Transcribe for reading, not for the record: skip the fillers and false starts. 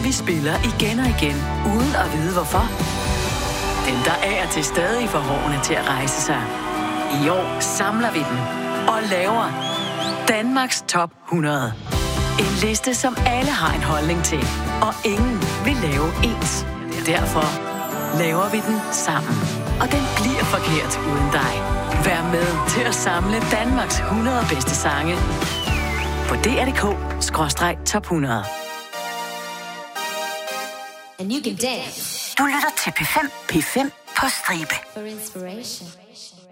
vi spiller igen og igen, uden at vide hvorfor. Dem, der af og til stadig får hårene til at rejse sig. I år samler vi dem og laver Danmarks Top 100. En liste, som alle har en holdning til, og ingen vil lave ens. Derfor laver vi den sammen. Og den bliver forkert uden dig. Vær med til at samle Danmarks 100 bedste sange på dr.dk/top 100. And you can dance. Du lytter til P5 på stribe. For inspiration.